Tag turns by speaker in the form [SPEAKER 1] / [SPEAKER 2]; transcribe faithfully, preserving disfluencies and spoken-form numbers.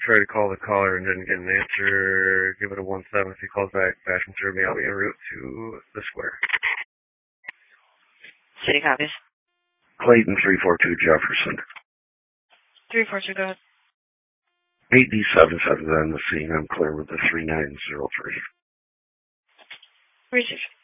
[SPEAKER 1] try to call the caller and didn't get an answer, give it a one seven. If he calls back, Basham through me, I'll be en route to the square.
[SPEAKER 2] City copies.
[SPEAKER 3] Clayton three four two Jefferson.
[SPEAKER 2] three four two, go ahead.
[SPEAKER 3] eight D seven seven on the scene. I'm clear with the three nine zero three.
[SPEAKER 2] Received.